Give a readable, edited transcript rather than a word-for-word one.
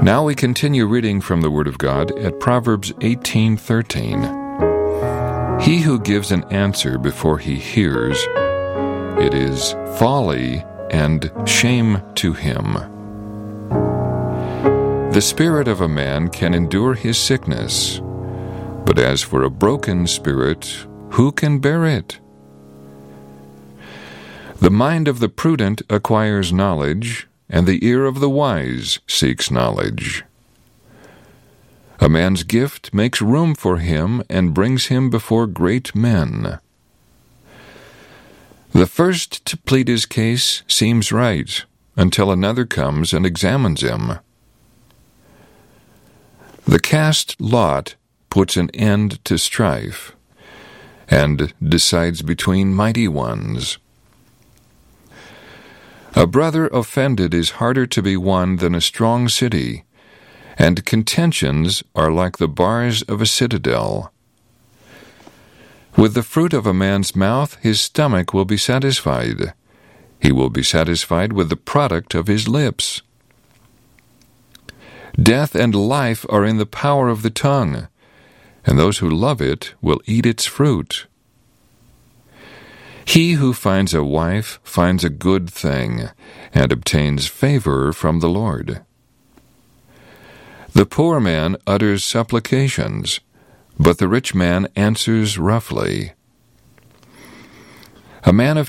Now we continue reading from the Word of God at Proverbs 18:13. He who gives an answer before he hears, it is folly and shame to him. The spirit of a man can endure his sickness, but as for a broken spirit, who can bear it? The mind of the prudent acquires knowledge, and the ear of the wise seeks knowledge. A man's gift makes room for him and brings him before great men. The first to plead his case seems right, until another comes and examines him. The cast lot puts an end to strife, and decides between mighty ones. A brother offended is harder to be won than a strong city, and contentions are like the bars of a citadel. With the fruit of a man's mouth his stomach will be satisfied. He will be satisfied with the product of his lips. Death and life are in the power of the tongue, and those who love it will eat its fruit. He who finds a wife finds a good thing, and obtains favor from the Lord. The poor man utters supplications, but the rich man answers roughly. A man of